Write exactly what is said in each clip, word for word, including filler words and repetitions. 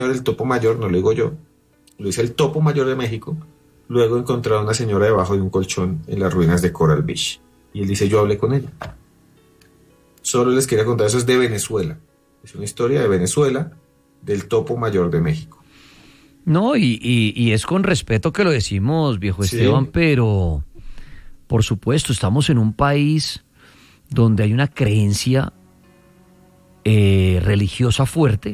el topo mayor, no lo digo yo, lo dice el topo mayor de México, luego encontró a una señora debajo de un colchón en las ruinas de Coral Beach. Y él dice, yo hablé con ella. Solo les quería contar, eso es de Venezuela. Es una historia de Venezuela, del topo mayor de México. No, y, y, y es con respeto que lo decimos, viejo Sí. Esteban, pero por supuesto, estamos en un país donde hay una creencia eh, religiosa fuerte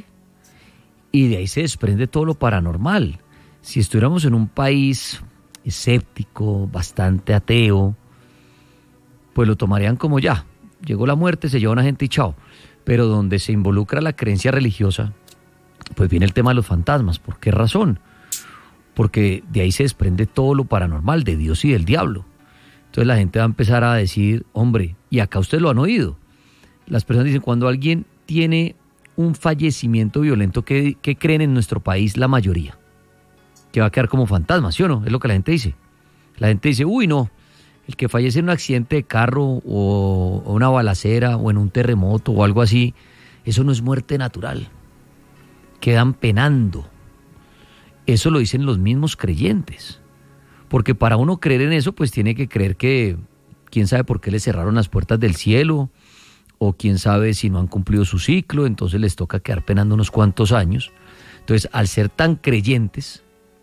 y de ahí se desprende todo lo paranormal. Si estuviéramos en un país escéptico, bastante ateo, pues lo tomarían como ya, llegó la muerte, se lleva una gente y chao. Pero donde se involucra la creencia religiosa, pues viene el tema de los fantasmas. ¿Por qué razón? Porque de ahí se desprende todo lo paranormal de Dios y del diablo. Entonces la gente va a empezar a decir, hombre, y acá ustedes lo han oído, las personas dicen, cuando alguien tiene un fallecimiento violento, ¿qué, qué creen en nuestro país la mayoría? Que va a quedar como fantasma, ¿sí o no? Es lo que la gente dice. La gente dice, uy, no, el que fallece en un accidente de carro o, o una balacera o en un terremoto o algo así, eso no es muerte natural. Quedan penando. Eso lo dicen los mismos creyentes. Porque para uno creer en eso, pues tiene que creer que quién sabe por qué le cerraron las puertas del cielo, o quién sabe si no han cumplido su ciclo, entonces les toca quedar penando unos cuantos años. Entonces, al ser tan creyentes,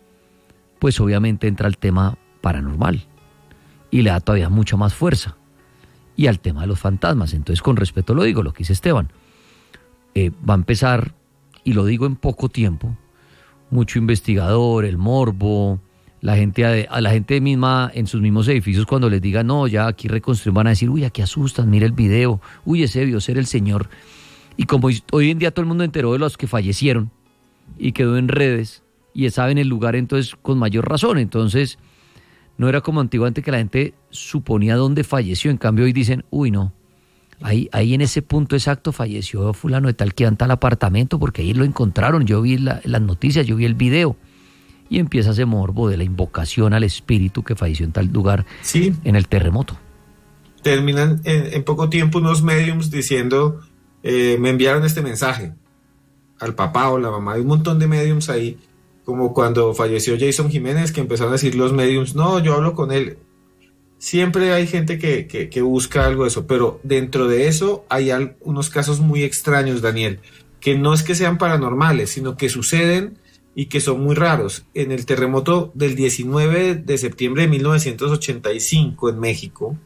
pues obviamente entra el tema paranormal y le da todavía mucha más fuerza. Y al tema de los fantasmas. Entonces, con respeto lo digo, lo que dice Esteban, eh, va a empezar, y lo digo en poco tiempo, mucho investigador, el morbo, la gente, a la gente misma en sus mismos edificios, cuando les digan, no, ya aquí reconstruimos, van a decir, uy, aquí asustan, mira el video, uy, ese debió ser el señor. Y como hoy en día todo el mundo enteró de los que fallecieron y quedó en redes y saben el lugar, entonces con mayor razón. Entonces no era como antiguamente que la gente suponía dónde falleció, en cambio hoy dicen, uy, no, ahí, ahí en ese punto exacto falleció fulano de tal que va en tal apartamento porque ahí lo encontraron, yo vi la, las noticias, yo vi el video. Y empieza ese morbo de la invocación al espíritu que falleció en tal lugar, Sí. en el terremoto. Terminan en, en poco tiempo unos mediums diciendo, eh, me enviaron este mensaje al papá o la mamá. Hay un montón de mediums ahí, como cuando falleció Jason Jiménez, que empezaron a decir los mediums, no, yo hablo con él. Siempre hay gente que, que, que busca algo de eso, pero dentro de eso hay al, unos casos muy extraños, Daniel, que no es que sean paranormales, sino que suceden y que son muy raros. En el terremoto del diecinueve de septiembre de mil novecientos ochenta y cinco en México,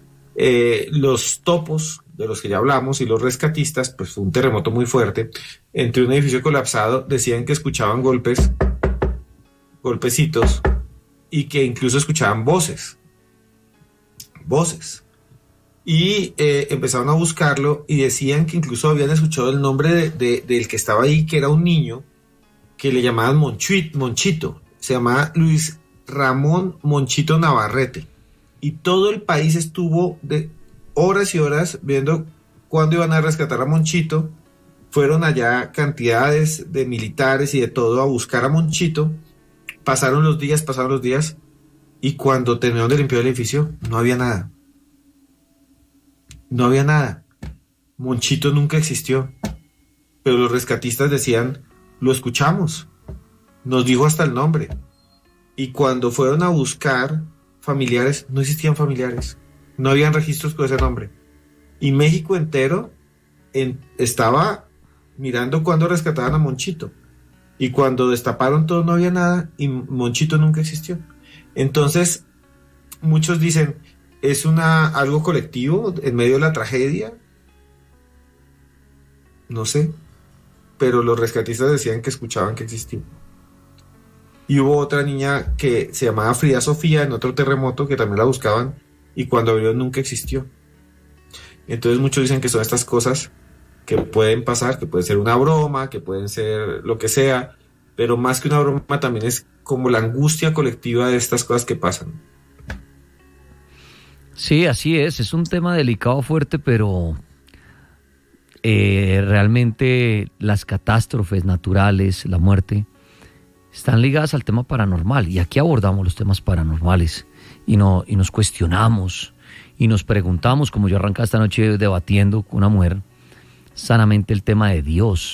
eh, los topos, de los que ya hablamos, y los rescatistas, pues fue un terremoto muy fuerte, entre un edificio colapsado, decían que escuchaban golpes, golpecitos, y que incluso escuchaban voces, voces. Y eh, empezaron a buscarlo y decían que incluso habían escuchado el nombre de, de, del que estaba ahí, que era un niño, que le llamaban Monchito, Monchito, se llamaba Luis Ramón Monchito Navarrete, y todo el país estuvo de horas y horas viendo cuándo iban a rescatar a Monchito. Fueron allá cantidades de militares y de todo a buscar a Monchito. Pasaron los días, pasaron los días, y cuando terminaron de limpiar el edificio, no había nada. No había nada. Monchito nunca existió. Pero los rescatistas decían, lo escuchamos, nos dijo hasta el nombre. Y cuando fueron a buscar familiares, no existían familiares, no habían registros con ese nombre. Y México entero en, estaba mirando cuándo rescataban a Monchito. Y cuando destaparon todo no había nada y Monchito nunca existió. Entonces, muchos dicen, ¿es una, algo colectivo en medio de la tragedia? No sé. Pero los rescatistas decían que escuchaban que existía. Y hubo otra niña que se llamaba Frida Sofía en otro terremoto que también la buscaban y cuando abrió nunca existió. Entonces muchos dicen que son estas cosas que pueden pasar, que puede ser una broma, que pueden ser lo que sea, pero más que una broma también es como la angustia colectiva de estas cosas que pasan. Sí, así es, es un tema delicado, fuerte, pero Eh, realmente las catástrofes naturales, la muerte, están ligadas al tema paranormal. Y aquí abordamos los temas paranormales y, no, y nos cuestionamos y nos preguntamos, como yo arrancaba esta noche debatiendo con una mujer sanamente el tema de Dios.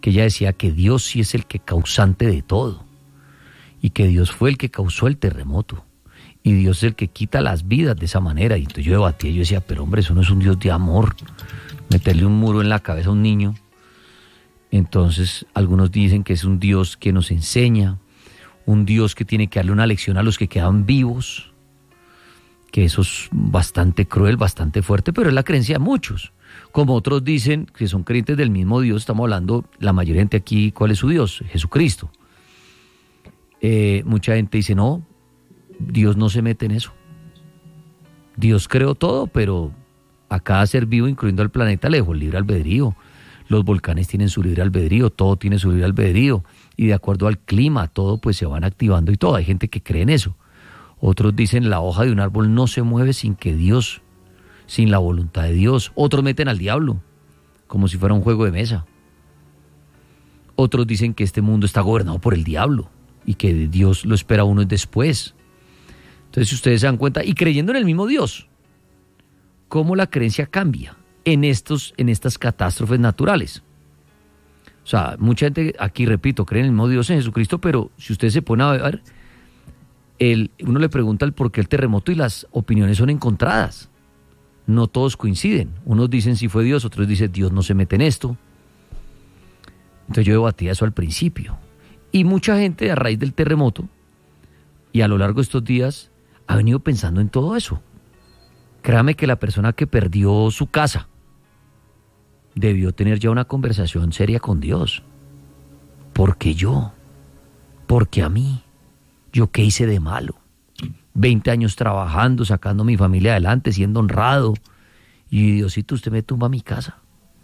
que ella decía que Dios sí es el que causante de todo, y que Dios fue el que causó el terremoto, y Dios es el que quita las vidas de esa manera. Y entonces yo debatía, yo decía, pero hombre, eso no es un Dios de amor, meterle un muro en la cabeza a un niño. Entonces algunos dicen que es un Dios que nos enseña, un Dios que tiene que darle una lección a los que quedan vivos, que eso es bastante cruel, bastante fuerte, pero es la creencia de muchos. Como otros dicen que son creyentes del mismo Dios, estamos hablando, la mayoría de gente aquí, ¿cuál es su Dios? Jesucristo. Eh, mucha gente dice, no, Dios no se mete en eso. Dios creó todo, pero a cada ser vivo, incluyendo al planeta, le dejó el libre albedrío. Los volcanes tienen su libre albedrío, todo tiene su libre albedrío, y de acuerdo al clima, todo pues se van activando y todo. Hay gente que cree en eso. Otros dicen, la hoja de un árbol no se mueve sin que Dios, sin la voluntad de Dios. Otros meten al diablo, como si fuera un juego de mesa. Otros dicen que este mundo está gobernado por el diablo y que Dios lo espera a uno después. Entonces, si ustedes se dan cuenta, y creyendo en el mismo Dios, cómo la creencia cambia en, estos, en estas catástrofes naturales. O sea, mucha gente, aquí repito, cree en el mismo Dios, en Jesucristo, pero si ustedes se ponen a ver, el, uno le pregunta el por qué el terremoto y las opiniones son encontradas. No todos coinciden. Unos dicen si fue Dios, otros dicen Dios no se mete en esto. Entonces yo debatía eso al principio. Y mucha gente a raíz del terremoto y a lo largo de estos días ha venido pensando en todo eso. Créame que la persona que perdió su casa debió tener ya una conversación seria con Dios. ¿Por qué yo? ¿Por qué a mí? ¿Yo qué hice de malo? veinte años trabajando, sacando a mi familia adelante, siendo honrado. Y Diosito, usted me tumba mi casa.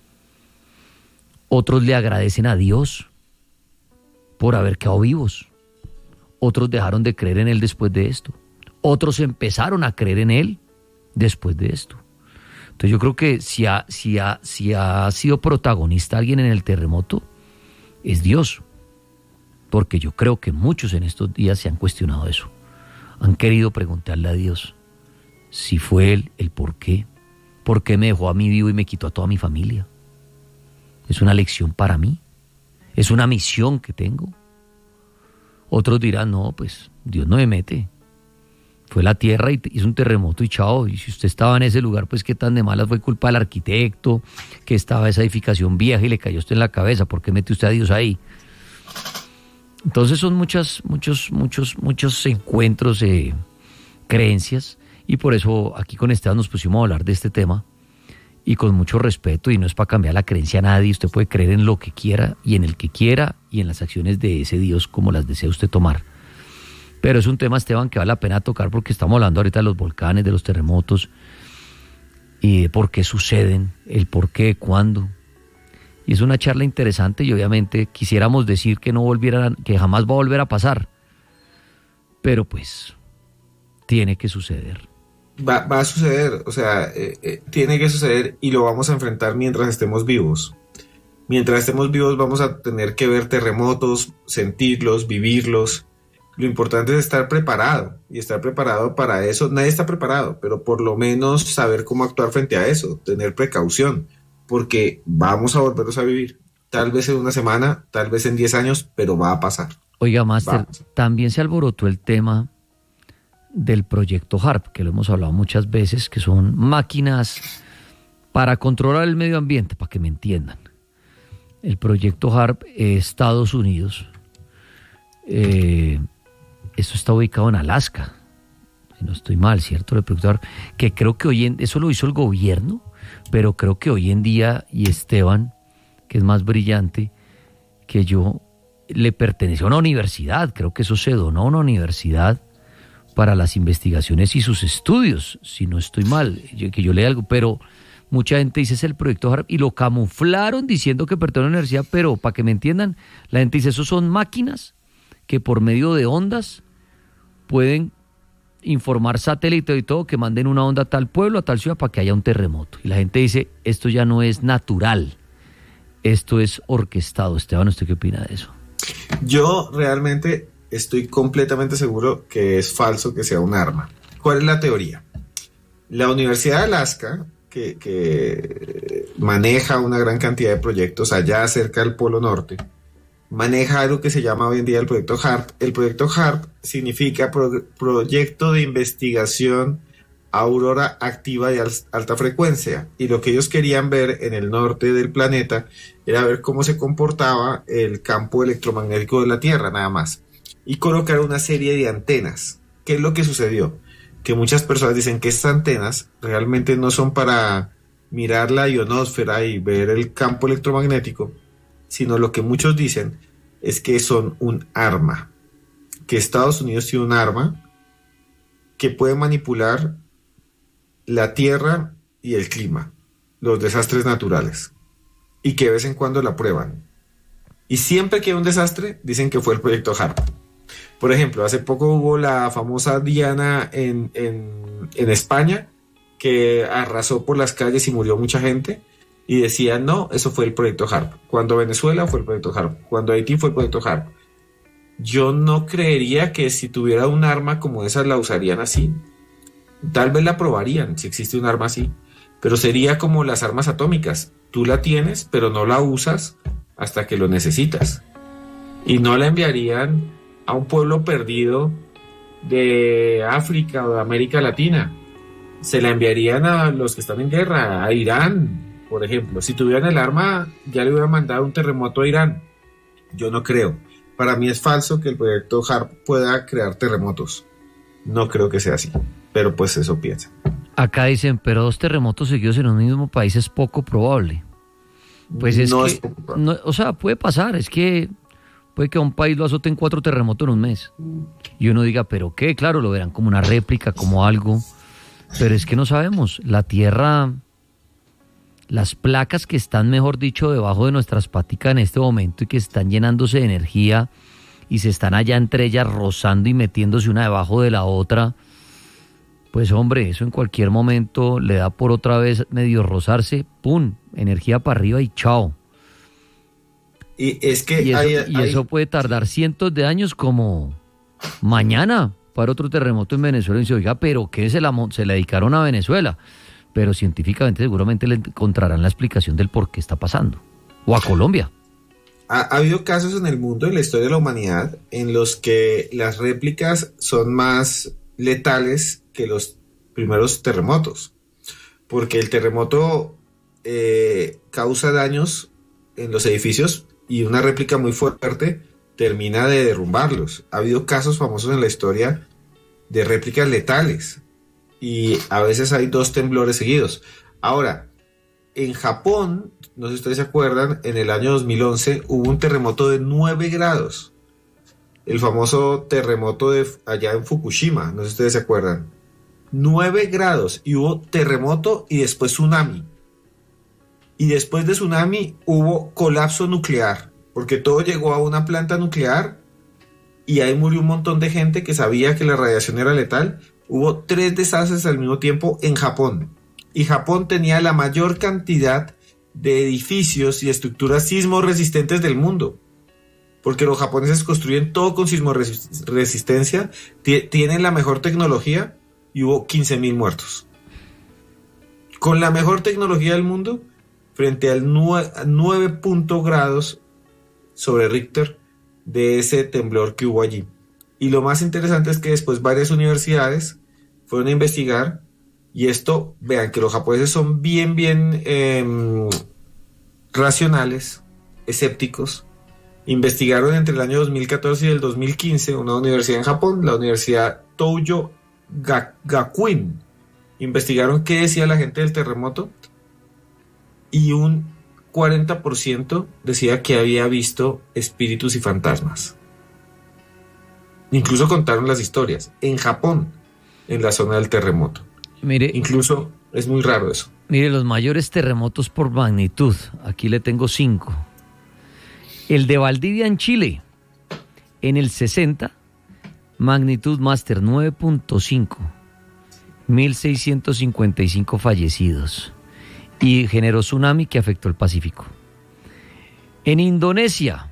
Otros le agradecen a Dios por haber quedado vivos. Otros dejaron de creer en Él después de esto. Otros empezaron a creer en Él después de esto. Entonces yo creo que si ha, si ha, si ha sido protagonista alguien en el terremoto, es Dios. Porque yo creo que muchos en estos días se han cuestionado eso. Han querido preguntarle a Dios si fue Él, el por qué. ¿Por qué me dejó a mí vivo y me quitó a toda mi familia? ¿Es una lección para mí? ¿Es una misión que tengo? Otros dirán, no, pues Dios no me mete. Fue la tierra y hizo un terremoto y chao. Y si usted estaba en ese lugar, pues qué tan de malas fue culpa del arquitecto, que estaba esa edificación vieja y le cayó a usted en la cabeza. ¿Por qué mete usted a Dios ahí? Entonces son muchas, muchos, muchos, muchos encuentros, eh, creencias, y por eso aquí con Esteban nos pusimos a hablar de este tema, y con mucho respeto, y no es para cambiar la creencia a nadie. Usted puede creer en lo que quiera, y en el que quiera, y en las acciones de ese Dios como las desea usted tomar. Pero es un tema, Esteban, que vale la pena tocar, porque estamos hablando ahorita de los volcanes, de los terremotos, y de por qué suceden, el por qué, cuándo. Y es una charla interesante, y obviamente quisiéramos decir que no volviera, que jamás va a volver a pasar. Pero pues, tiene que suceder. Va, va a suceder, o sea, eh, eh, tiene que suceder, y lo vamos a enfrentar mientras estemos vivos. Mientras estemos vivos vamos a tener que ver terremotos, sentirlos, vivirlos. Lo importante es estar preparado, y estar preparado para eso. Nadie está preparado, pero por lo menos saber cómo actuar frente a eso, tener precaución. Porque vamos a volverlos a vivir. Tal vez en una semana, tal vez en diez años, pero va a pasar. Oiga, Máster, también se alborotó el tema del proyecto HAARP, que lo hemos hablado muchas veces, que son máquinas para controlar el medio ambiente, para que me entiendan. El proyecto HAARP, eh, Estados Unidos, eh, esto está ubicado en Alaska, si no estoy mal, ¿cierto? El proyecto HAARP, que creo que hoy en, eso lo hizo el gobierno, pero creo que hoy en día, y Esteban, que es más brillante que yo, le perteneció a una universidad. Creo que eso se donó a una universidad para las investigaciones y sus estudios, si no estoy mal, yo, que yo lea algo, pero mucha gente dice es el proyecto HAARP, y lo camuflaron diciendo que pertenece a una universidad, pero para que me entiendan, la gente dice, esos son máquinas que por medio de ondas pueden informar satélite y todo, que manden una onda a tal pueblo, a tal ciudad, para que haya un terremoto. Y la gente dice, esto ya no es natural, esto es orquestado. Esteban, ¿usted qué opina de eso? Yo realmente estoy completamente seguro que es falso que sea un arma. ¿Cuál es la teoría? La Universidad de Alaska, que, que maneja una gran cantidad de proyectos allá cerca del Polo Norte, maneja algo que se llama hoy en día el proyecto HARP. El proyecto HARP significa Pro- Proyecto de Investigación Aurora Activa de al- Alta Frecuencia, y lo que ellos querían ver en el norte del planeta era ver cómo se comportaba el campo electromagnético de la Tierra, nada más, y colocar una serie de antenas. ¿Qué es lo que sucedió? Que muchas personas dicen que estas antenas realmente no son para mirar la ionosfera y ver el campo electromagnético, sino lo que muchos dicen es que son un arma, que Estados Unidos tiene un arma que puede manipular la Tierra y el clima, los desastres naturales, y que de vez en cuando la prueban. Y siempre que hay un desastre, dicen que fue el proyecto HARP. Por ejemplo, hace poco hubo la famosa Diana en, en, en España, que arrasó por las calles y murió mucha gente, y decían, no, eso fue el proyecto HARP. Cuando Venezuela fue el proyecto HARP, cuando Haití fue el proyecto HARP. Yo no creería que si tuviera un arma como esa la usarían así. Tal vez la probarían si existe un arma así, pero sería como las armas atómicas. Tú la tienes, pero no la usas hasta que lo necesitas. Y no la enviarían a un pueblo perdido de África o de América Latina. Se la enviarían a los que están en guerra, a Irán, por ejemplo. Si tuvieran el arma, ya le hubieran mandado un terremoto a Irán. Yo no creo. Para mí es falso que el proyecto HARP pueda crear terremotos. No creo que sea así, pero pues eso piensa. Acá dicen, pero dos terremotos seguidos en un mismo país es poco probable. Pues es no que, es poco probable. no, o sea, puede pasar, es que puede que a un país lo azoten cuatro terremotos en un mes. Y uno diga, ¿pero qué? Claro, lo verán como una réplica, como algo. Pero es que no sabemos. La Tierra, las placas que están, mejor dicho, debajo de nuestras paticas en este momento y que están llenándose de energía y se están allá entre ellas rozando y metiéndose una debajo de la otra, pues hombre, eso en cualquier momento le da por otra vez medio rozarse, ¡pum! Energía para arriba y chao. Y es que Y eso, hay, y hay- eso puede tardar cientos de años, como mañana para otro terremoto en Venezuela. Y dice, oiga, ¿pero qué se la, mo- se la dedicaron a Venezuela? Pero científicamente seguramente le encontrarán la explicación del por qué está pasando. O a Colombia. ha, ha habido casos en el mundo, en la historia de la humanidad, en los que las réplicas son más letales que los primeros terremotos. Porque el terremoto eh, causa daños en los edificios y una réplica muy fuerte termina de derrumbarlos. Ha habido casos famosos en la historia de réplicas letales y a veces hay dos temblores seguidos. Ahora, en Japón, no sé si ustedes se acuerdan, en el año dos mil once hubo un terremoto de nueve grados. El famoso terremoto de allá en Fukushima, no sé si ustedes se acuerdan. nueve grados y hubo terremoto y después tsunami. Y después de tsunami hubo colapso nuclear, porque todo llegó a una planta nuclear y ahí murió un montón de gente que sabía que la radiación era letal. Hubo tres desastres al mismo tiempo en Japón. Y Japón tenía la mayor cantidad de edificios y estructuras sismo resistentes del mundo. Porque los japoneses construyen todo con sismo resistencia, tienen la mejor tecnología y hubo quince mil muertos. Con la mejor tecnología del mundo, frente al nueve punto grados sobre Richter de ese temblor que hubo allí. Y lo más interesante es que después varias universidades fueron a investigar, y esto, vean que los japoneses son bien, bien eh, racionales, escépticos. Investigaron entre el año dos mil catorce y el dos mil quince una universidad en Japón, la Universidad Toyo Gakuen. Investigaron qué decía la gente del terremoto y un cuarenta por ciento decía que había visto espíritus y fantasmas. Incluso contaron las historias en Japón, en la zona del terremoto. Mire, incluso es muy raro eso. Mire, los mayores terremotos por magnitud, aquí le tengo cinco. El de Valdivia en Chile, en el sesenta, magnitud máster nueve punto cinco, mil seiscientos cincuenta y cinco fallecidos, y generó tsunami que afectó el Pacífico. En Indonesia,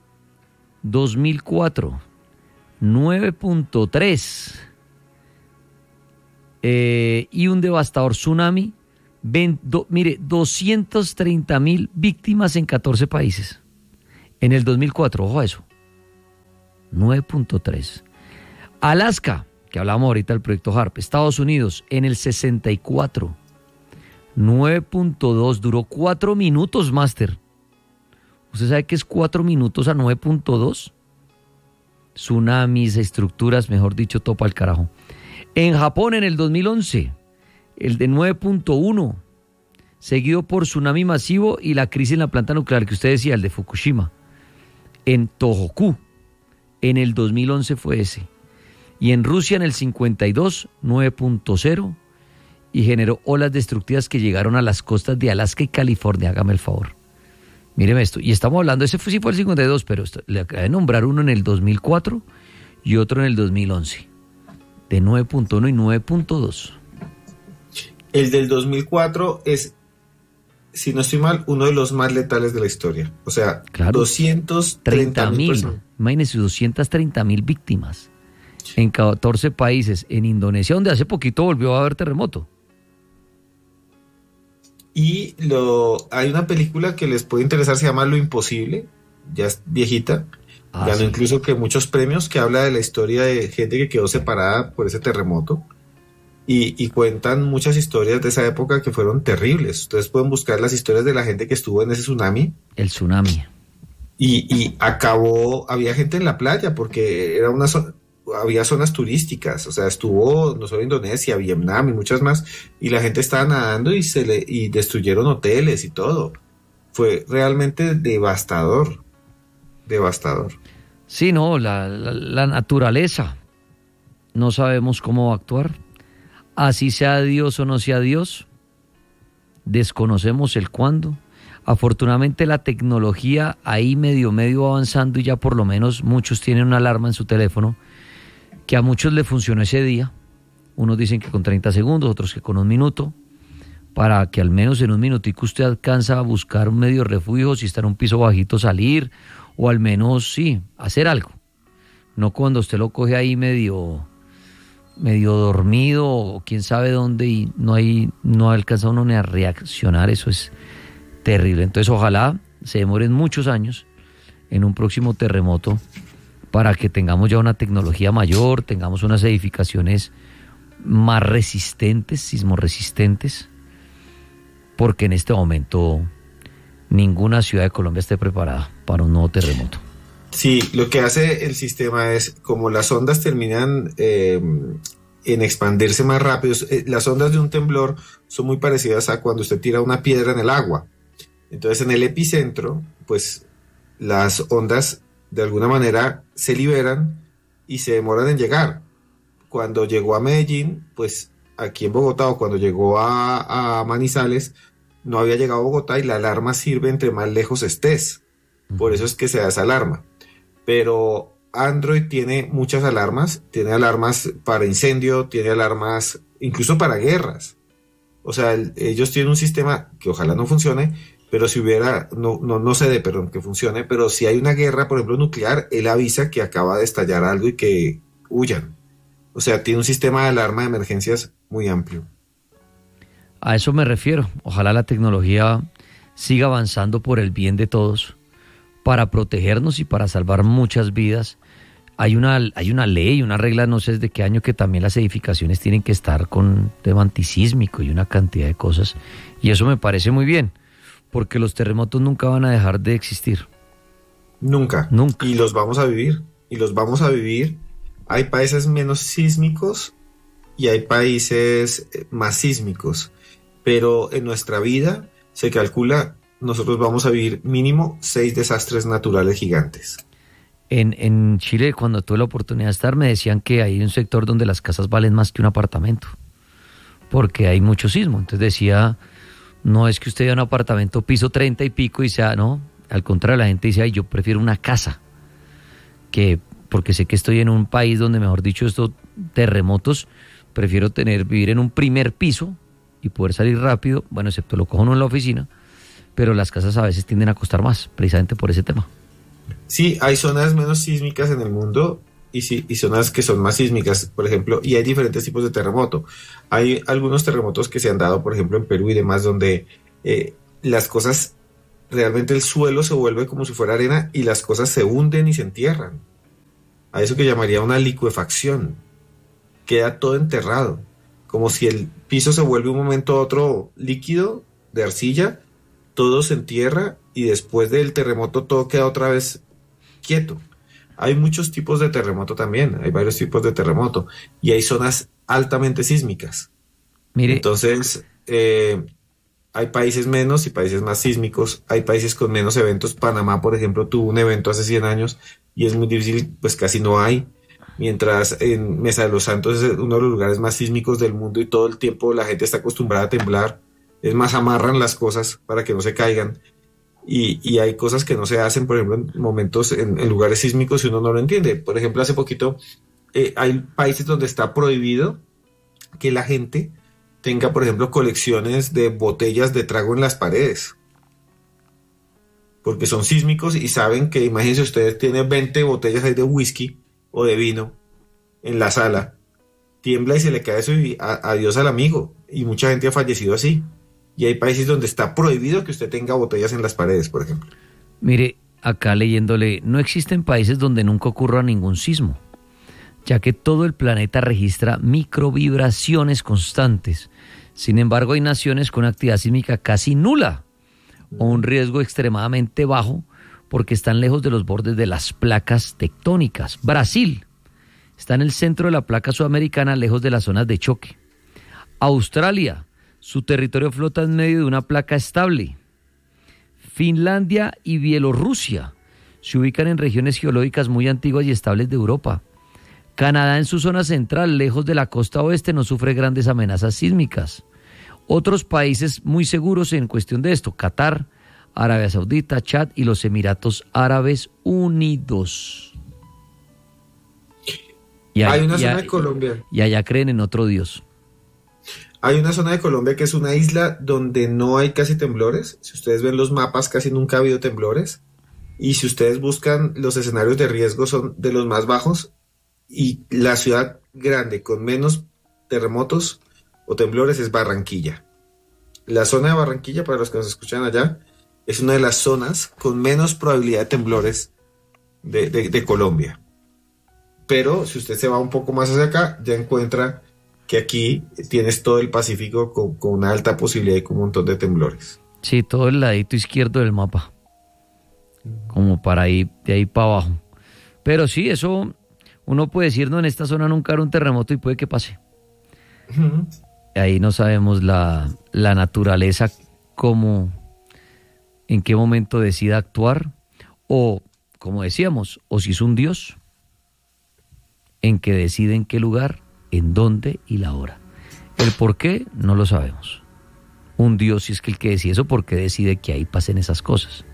dos mil cuatro, nueve punto tres, eh, y un devastador tsunami Ven, do, mire, doscientas treinta mil víctimas en catorce países. En el dos mil cuatro, ojo a eso. nueve punto tres. Alaska, que hablamos ahorita del proyecto HARP. Estados Unidos, en el sesenta y cuatro. nueve punto dos. Duró cuatro minutos, Máster. ¿Usted sabe qué es cuatro minutos a nueve punto dos? Tsunamis, estructuras, mejor dicho, topa el carajo. En Japón, en el dos mil once, el de nueve punto uno, seguido por tsunami masivo y la crisis en la planta nuclear que usted decía, el de Fukushima. En Tohoku, en el dos mil once fue ese. Y en Rusia, en el cincuenta y dos, nueve punto cero, y generó olas destructivas que llegaron a las costas de Alaska y California. Hágame el favor. Míreme esto, y estamos hablando, ese fue, sí fue el cincuenta y dos, pero esto, le acabé de nombrar uno en el dos mil cuatro y otro en el dos mil once, de nueve punto uno y nueve punto dos. El del dos mil cuatro es, si no estoy mal, uno de los más letales de la historia. O sea, claro, doscientos treinta mil. Imagínense, doscientas treinta mil víctimas en catorce países. En Indonesia, donde hace poquito volvió a haber terremoto. Y lo, hay una película que les puede interesar, se llama Lo Imposible, ya es viejita, ah, ganó sí. incluso que muchos premios, que habla de la historia de gente que quedó separada por ese terremoto, y, y cuentan muchas historias de esa época que fueron terribles. Ustedes pueden buscar las historias de la gente que estuvo en ese tsunami. El tsunami. Y, y acabó, había gente en la playa, porque era una zona, había zonas turísticas, o sea, estuvo no solo Indonesia, Vietnam y muchas más, y la gente estaba nadando y se le y destruyeron hoteles y todo. Fue realmente devastador, devastador. Sí, no, la, la, la naturaleza, no sabemos cómo actuar, así sea Dios o no sea Dios, desconocemos el cuándo. Afortunadamente la tecnología ahí medio medio avanzando, y ya por lo menos muchos tienen una alarma en su teléfono que a muchos le funcionó ese día. Unos dicen que con treinta segundos, otros que con un minuto, para que al menos en un minutico usted alcanza a buscar un medio refugio, si está en un piso bajito salir, o al menos sí, hacer algo. No cuando usted lo coge ahí medio, medio dormido o quién sabe dónde y no hay, no alcanza uno ni a reaccionar. Eso es terrible. Entonces ojalá se demoren muchos años en un próximo terremoto para que tengamos ya una tecnología mayor, tengamos unas edificaciones más resistentes, sismorresistentes, porque en este momento ninguna ciudad de Colombia esté preparada para un nuevo terremoto. Sí, lo que hace el sistema es, como las ondas terminan eh, en expandirse más rápido, eh, las ondas de un temblor son muy parecidas a cuando usted tira una piedra en el agua. Entonces en el epicentro, pues las ondas de alguna manera se liberan y se demoran en llegar. Cuando llegó a Medellín, pues aquí en Bogotá, o cuando llegó a, a Manizales, no había llegado a Bogotá, y la alarma sirve entre más lejos estés. Por eso es que se da esa alarma. Pero Android tiene muchas alarmas, tiene alarmas para incendio, tiene alarmas incluso para guerras. O sea, el, ellos tienen un sistema que ojalá no funcione, pero si hubiera, no, no, no sé de, perdón, que funcione, pero si hay una guerra, por ejemplo, nuclear, él avisa que acaba de estallar algo y que huyan. O sea, tiene un sistema de alarma de emergencias muy amplio. A eso me refiero. Ojalá la tecnología siga avanzando por el bien de todos, para protegernos y para salvar muchas vidas. Hay una, hay una ley, una regla, no sé desde qué año, que también las edificaciones tienen que estar con tema antisísmico y una cantidad de cosas. Y eso me parece muy bien, porque los terremotos nunca van a dejar de existir. Nunca. Nunca. Y los vamos a vivir. Y los vamos a vivir. Hay países menos sísmicos y hay países más sísmicos. Pero en nuestra vida se calcula, nosotros vamos a vivir mínimo seis desastres naturales gigantes. En, en Chile, cuando tuve la oportunidad de estar, me decían que hay un sector donde las casas valen más que un apartamento, porque hay mucho sismo. Entonces decía, no es que usted vea un apartamento piso treinta y pico y sea, no, al contrario, la gente dice, ay, yo prefiero una casa, que porque sé que estoy en un país donde, mejor dicho, estos terremotos, prefiero tener, vivir en un primer piso y poder salir rápido, bueno, excepto lo cojo uno en la oficina, pero las casas a veces tienden a costar más, precisamente por ese tema. Sí, hay zonas menos sísmicas en el mundo, y, sí, y zonas que son más sísmicas, por ejemplo, y hay diferentes tipos de terremoto. Hay algunos terremotos que se han dado, por ejemplo, en Perú y demás, donde eh, las cosas, realmente el suelo se vuelve como si fuera arena y las cosas se hunden y se entierran. A eso que llamaría una licuefacción. Queda todo enterrado, como si el piso se vuelve un momento a otro líquido de arcilla, todo se entierra y después del terremoto todo queda otra vez quieto. Hay muchos tipos de terremoto también, hay varios tipos de terremoto y hay zonas altamente sísmicas. Mire. Entonces, eh, hay países menos y países más sísmicos, hay países con menos eventos. Panamá, por ejemplo, tuvo un evento hace cien años y es muy difícil, pues casi no hay. Mientras en Mesa de los Santos es uno de los lugares más sísmicos del mundo y todo el tiempo la gente está acostumbrada a temblar. Es más, amarran las cosas para que no se caigan. Y, y hay cosas que no se hacen, por ejemplo, en momentos, en, en lugares sísmicos y uno no lo entiende. Por ejemplo, hace poquito eh, hay países donde está prohibido que la gente tenga, por ejemplo, colecciones de botellas de trago en las paredes. Porque son sísmicos y saben que, imagínense ustedes, tienen veinte botellas ahí de whisky o de vino en la sala, tiembla y se le cae eso y a, adiós al amigo, y mucha gente ha fallecido así, y hay países donde está prohibido que usted tenga botellas en las paredes, por ejemplo. Mire, acá leyéndole, no existen países donde nunca ocurra ningún sismo, ya que todo el planeta registra microvibraciones constantes. Sin embargo, hay naciones con actividad sísmica casi nula o un riesgo extremadamente bajo porque están lejos de los bordes de las placas tectónicas. Brasil está en el centro de la placa sudamericana, lejos de las zonas de choque. Australia, su territorio flota en medio de una placa estable. Finlandia y Bielorrusia se ubican en regiones geológicas muy antiguas y estables de Europa. Canadá, en su zona central, lejos de la costa oeste, no sufre grandes amenazas sísmicas. Otros países muy seguros en cuestión de esto: Qatar, Arabia Saudita, Chad y los Emiratos Árabes Unidos. Y allá, hay una zona y, de Colombia. Y allá creen en otro Dios. Hay una zona de Colombia que es una isla donde no hay casi temblores. Si ustedes ven los mapas, casi nunca ha habido temblores. Y si ustedes buscan, los escenarios de riesgo son de los más bajos. Y la ciudad grande con menos terremotos o temblores es Barranquilla. La zona de Barranquilla, para los que nos escuchan allá, es una de las zonas con menos probabilidad de temblores de, de, de Colombia. Pero si usted se va un poco más hacia acá, ya encuentra que aquí tienes todo el Pacífico con, con una alta posibilidad y con un montón de temblores. Sí, todo el ladito izquierdo del mapa. Como para ir de ahí para abajo. Pero sí, eso uno puede decir, no, en esta zona nunca era un terremoto y puede que pase. Uh-huh. Ahí no sabemos la, la naturaleza, cómo, en qué momento decida actuar, o, como decíamos, o si es un Dios, en que decide en qué lugar, en dónde y la hora. El por qué no lo sabemos. Un Dios, si es que el que decide eso, ¿por qué decide que ahí pasen esas cosas?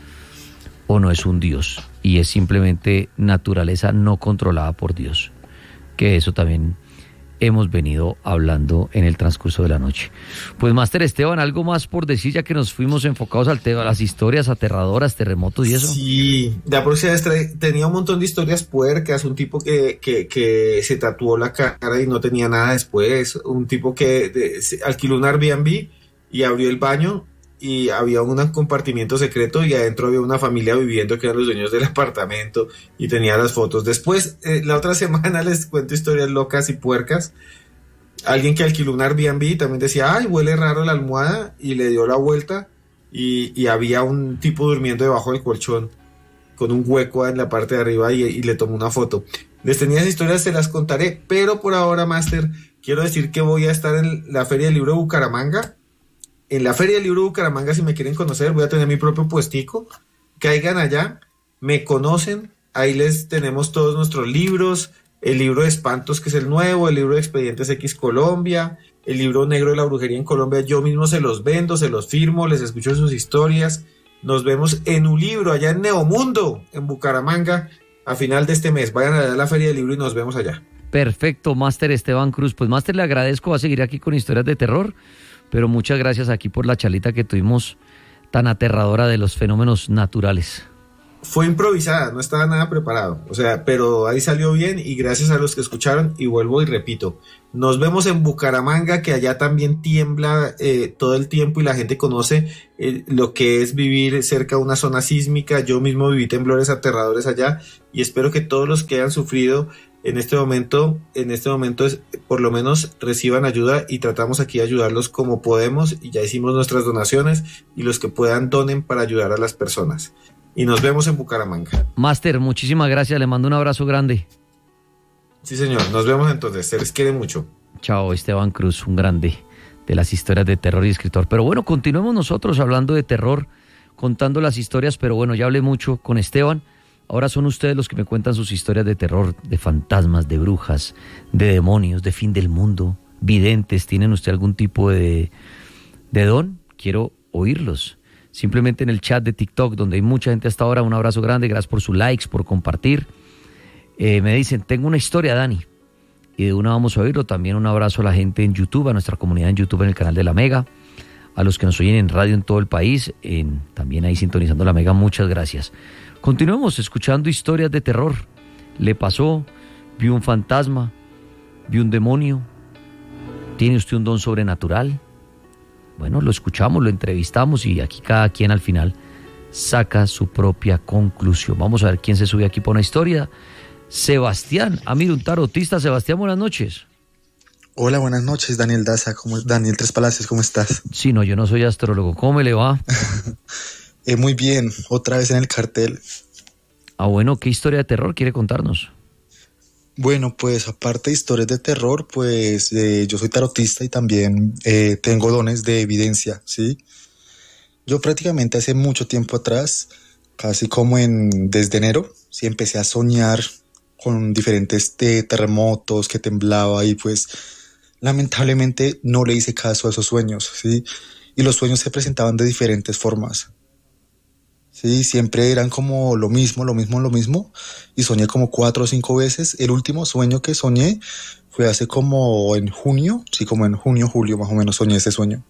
O no es un Dios y es simplemente naturaleza no controlada por Dios, que eso también hemos venido hablando en el transcurso de la noche. Pues, Máster Esteban, algo más por decir, ya que nos fuimos enfocados al tema, a las historias aterradoras, terremotos y eso. Sí, la próxima vez tenía un montón de historias puercas, un tipo que, que, que se tatuó la cara y no tenía nada después, un tipo que de, alquiló un Airbnb y abrió el baño y había un compartimiento secreto y adentro había una familia viviendo que eran los dueños del apartamento y tenía las fotos. Después, eh, la otra semana les cuento historias locas y puercas. Alguien que alquiló un Airbnb también decía, ay, huele raro la almohada, y le dio la vuelta y, y había un tipo durmiendo debajo del colchón con un hueco en la parte de arriba y, y le tomó una foto. Les tenía esas historias, se las contaré, pero por ahora, Máster, quiero decir que voy a estar en la Feria del Libro de Bucaramanga. En la Feria del Libro de Bucaramanga, si me quieren conocer, voy a tener mi propio puestico. Caigan allá, me conocen, ahí les tenemos todos nuestros libros, el libro de espantos, que es el nuevo, el libro de Expedientes X Colombia, el libro negro de la brujería en Colombia, yo mismo se los vendo, se los firmo, les escucho sus historias. Nos vemos en un libro allá en Neomundo, en Bucaramanga, a final de este mes. Vayan a la Feria del Libro y nos vemos allá. Perfecto, Máster Esteban Cruz. Pues, Máster, le agradezco, va a seguir aquí con historias de terror, pero muchas gracias aquí por la charlita que tuvimos tan aterradora de los fenómenos naturales. Fue improvisada, no estaba nada preparado, o sea, pero ahí salió bien y gracias a los que escucharon, y vuelvo y repito, nos vemos en Bucaramanga, que allá también tiembla eh, todo el tiempo y la gente conoce eh, lo que es vivir cerca de una zona sísmica. Yo mismo viví temblores aterradores allá y espero que todos los que han sufrido en este momento, en este momento es, por lo menos reciban ayuda, y tratamos aquí de ayudarlos como podemos, y ya hicimos nuestras donaciones, y los que puedan donen para ayudar a las personas. Y nos vemos en Bucaramanga. Máster, muchísimas gracias, le mando un abrazo grande. Sí, señor, nos vemos entonces, se les quiere mucho. Chao, Esteban Cruz, un grande de las historias de terror y escritor. Pero bueno, continuemos nosotros hablando de terror, contando las historias, pero bueno, ya hablé mucho con Esteban. Ahora son ustedes los que me cuentan sus historias de terror, de fantasmas, de brujas, de demonios, de fin del mundo, videntes. ¿Tienen usted algún tipo de, de don? Quiero oírlos. Simplemente en el chat de TikTok, donde hay mucha gente hasta ahora, un abrazo grande, gracias por sus likes, por compartir. Eh, me dicen, tengo una historia, Dani, y de una vamos a oírlo. También un abrazo a la gente en YouTube, a nuestra comunidad en YouTube, en el canal de La Mega, a los que nos oyen en radio en todo el país, en, también ahí sintonizando La Mega, muchas gracias. Continuemos escuchando historias de terror. ¿Le pasó? ¿Vio un fantasma? ¿Vio un demonio? ¿Tiene usted un don sobrenatural? Bueno, lo escuchamos, lo entrevistamos y aquí cada quien al final saca su propia conclusión. Vamos a ver quién se sube aquí para una historia. Sebastián, ah, mira, un tarotista. Sebastián, buenas noches. Hola, buenas noches, Daniel Daza, ¿cómo, Daniel Tres Palacios, ¿cómo estás? Sí, no, yo no soy astrólogo. ¿Cómo me le va? eh, muy bien, otra vez en el cartel. Ah, bueno, ¿qué historia de terror quiere contarnos? Bueno, pues aparte de historias de terror, pues eh, yo soy tarotista y también eh, tengo dones de evidencia, ¿sí? Yo prácticamente hace mucho tiempo atrás, casi como en desde enero, sí empecé a soñar con diferentes eh, terremotos, que temblaba, y pues lamentablemente no le hice caso a esos sueños, ¿sí? Y los sueños se presentaban de diferentes formas. Sí, siempre eran como lo mismo, lo mismo, lo mismo, y soñé como cuatro o cinco veces. El último sueño que soñé fue hace como en junio, sí, como en junio, julio más o menos soñé ese sueño.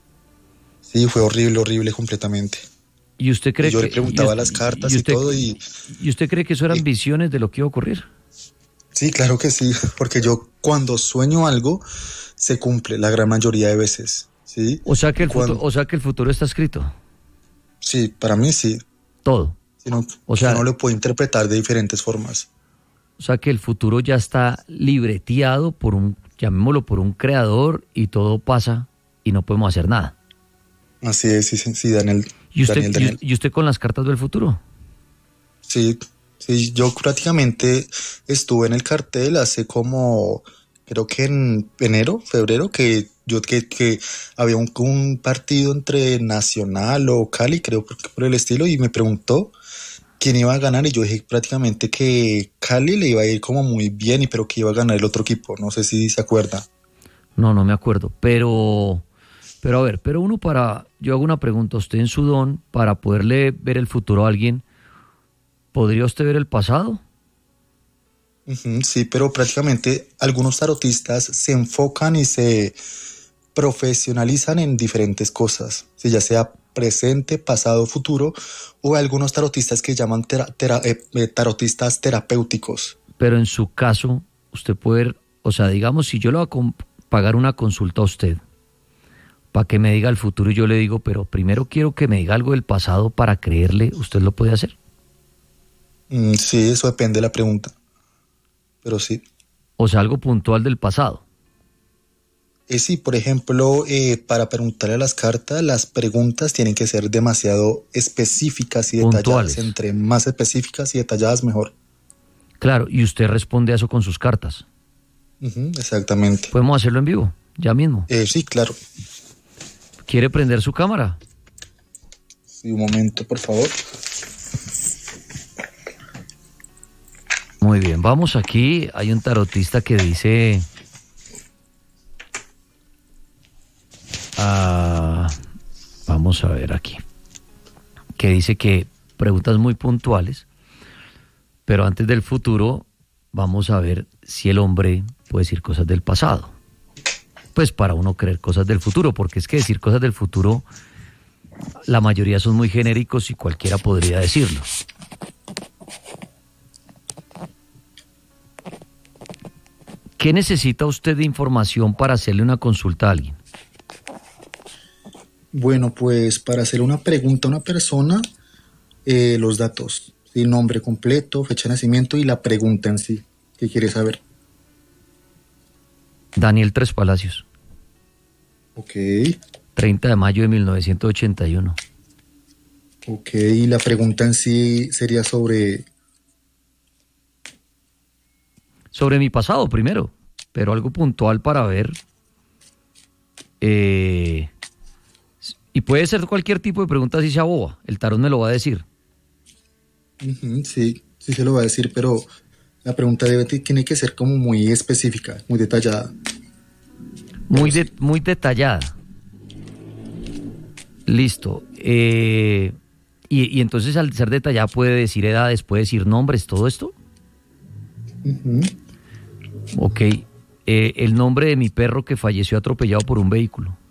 Sí, fue horrible, horrible completamente. ¿Y usted cree y yo que, le preguntaba usted, las cartas y, usted, y todo y... ¿Y usted cree que eso eran y, visiones de lo que iba a ocurrir? Sí, claro que sí, porque yo cuando sueño algo se cumple la gran mayoría de veces, ¿sí? O sea que el, cuando, futuro, o sea que el futuro está escrito. Sí, para mí sí. Todo. Si no, o sea, uno lo puede interpretar de diferentes formas. O sea que el futuro ya está libreteado por un, llamémoslo, por un creador, y todo pasa y no podemos hacer nada. Así es, sí, sí, Daniel. ¿Y usted, Daniel, Daniel. ¿Y usted con las cartas del futuro? Sí, sí, yo prácticamente estuve en el cartel hace como, creo que en enero, febrero, que yo que, que había un, un partido entre Nacional o Cali, creo por, por el estilo, y me preguntó quién iba a ganar, y yo dije prácticamente que Cali le iba a ir como muy bien, y pero que iba a ganar el otro equipo, no sé si se acuerda. No, no me acuerdo, pero... Pero a ver, pero uno para... Yo hago una pregunta, usted en su don, para poderle ver el futuro a alguien, ¿podría usted ver el pasado? Uh-huh, sí, pero prácticamente algunos tarotistas se enfocan y se profesionalizan en diferentes cosas, si ya sea presente, pasado, futuro, o algunos tarotistas que llaman tera, tera, eh, tarotistas terapéuticos. Pero en su caso, usted puede ver, o sea, digamos, si yo le voy a pagar una consulta a usted, para que me diga el futuro, y yo le digo, pero primero quiero que me diga algo del pasado para creerle, ¿usted lo puede hacer? Mm, sí, eso depende de la pregunta, pero sí. O sea, algo puntual del pasado. Eh, sí, por ejemplo, eh, para preguntarle a las cartas, las preguntas tienen que ser demasiado específicas y detalladas. Puntuales. Entre más específicas y detalladas, mejor. Claro, y usted responde a eso con sus cartas. Uh-huh, exactamente. ¿Podemos hacerlo en vivo, ya mismo? Eh, sí, claro. ¿Quiere prender su cámara? Sí, un momento, por favor. Muy bien, vamos aquí. Hay un tarotista que dice... Ah, vamos a ver aquí. Que dice que preguntas muy puntuales, pero antes del futuro vamos a ver si el hombre puede decir cosas del pasado. Pues para uno creer cosas del futuro, porque es que decir cosas del futuro, la mayoría son muy genéricos y cualquiera podría decirlo. ¿Qué necesita usted de información para hacerle una consulta a alguien? Bueno, pues para hacer una pregunta a una persona, eh, los datos, ¿sí? Nombre completo, fecha de nacimiento y la pregunta en sí, ¿qué quiere saber? Daniel Tres Palacios. Ok, treinta de mayo de mil novecientos ochenta y uno. ok, y la pregunta en sí sería sobre... Sobre mi pasado primero, pero algo puntual para ver. Eh, y puede ser cualquier tipo de pregunta así sea boba. El tarot me lo va a decir. Ujú, sí, sí se lo va a decir, pero la pregunta debe, tiene que ser como muy específica, muy detallada. Muy, de, muy detallada. Listo. Eh, y, y entonces al ser detallada puede decir edades, puede decir nombres, todo esto. Ujú. Ok. Eh, el nombre de mi perro que falleció atropellado por un vehículo.